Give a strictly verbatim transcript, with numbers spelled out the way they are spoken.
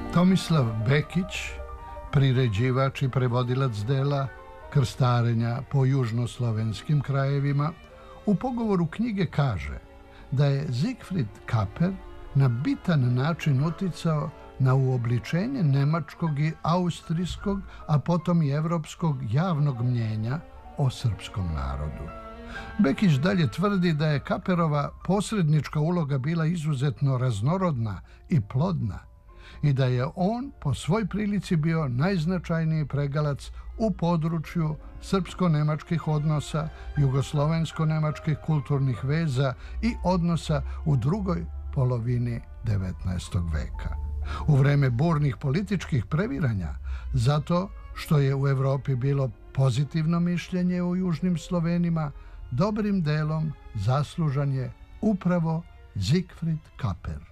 Tomislav Bekić, priređivač i prevodilac dela Krstarenja po južnoslovenskim krajevima, u pogovoru knjige kaže da je Siegfried Kaper na bitan način uticao na uobličenje nemačkog i austrijskog, a potom i evropskog javnog mnjenja o srpskom narodu. Bekić dalje tvrdi da je Kaperova posrednička uloga bila izuzetno raznorodna i plodna i da je on po svoj prilici bio najznačajniji pregalac u području srpsko-nemačkih odnosa, jugoslovensko-nemačkih kulturnih veza i odnosa u drugoj polovini devetnaestog veka. U vreme burnih političkih previranja, zato što je u Evropi bilo pozitivno mišljenje o južnim Slovenima, dobrim delom zaslužan je upravo Siegfried Kaper.